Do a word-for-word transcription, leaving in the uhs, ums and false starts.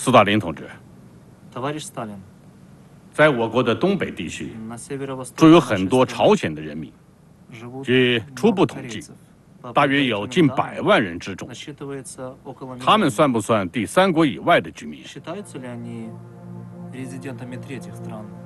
斯大林同志， Товарищ Сталин, 在我国的东北地区， на северо-востоке 住有 нашей 很多 страны 朝鲜的人民， живут 据初 много 步统计， корейцев. По 大约有近 предварительным 百 данным, 万人之众。 насчитывается около 他们 миллиона. 算不算第三国以外的居民？ Считаются ли они резидентами третьих стран?